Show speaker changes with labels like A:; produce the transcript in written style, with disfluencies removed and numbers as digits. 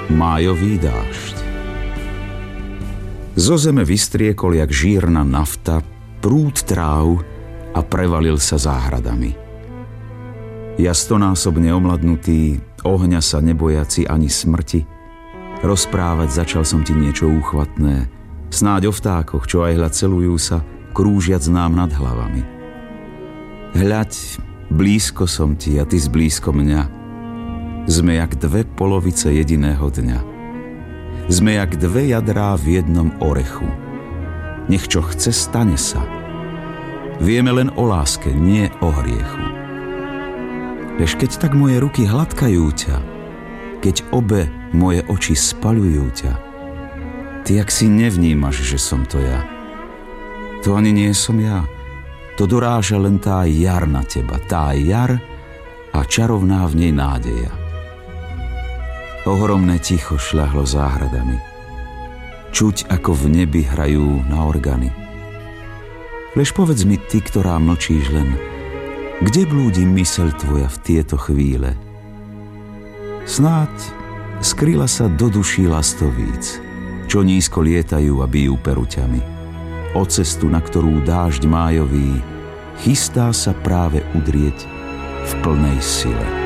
A: Májový dážď. Zo zeme vystriekol jak žírna nafta prúd tráv a prevalil sa záhradami. Ja stonásobne omladnutý, ohňa sa nebojaci ani smrti, rozprávať začal som ti niečo úchvatné, snáď o vtákoch, čo aj celujú sa, krúžiac nám nad hlavami. Hľaď, blízko som ti a ty zblízko mňa. Sme jak dve polovice jediného dňa. Sme jak dve jadrá v jednom orechu. Nech čo chce, stane sa. Vieme len o láske, nie o hriechu. Lež keď tak moje ruky hladkajú ťa, keď obe moje oči spaľujú ťa, ty jak si nevnímaš, že som to ja. To ani nie som ja. To doráža len tá jar na teba, tá jar a čarovná v nej nádeja. Ohromné ticho šľahlo záhradami. Čuť, ako v nebi hrajú na organy. Lež povedz mi ty, ktorá mlčíš len, kde blúdi myseľ tvoja v tieto chvíle? Snáď skryla sa do duší lastovíc, čo nízko lietajú a bijú peruťami. O cestu, na ktorú dážď májový chystá sa práve udrieť v plnej sile.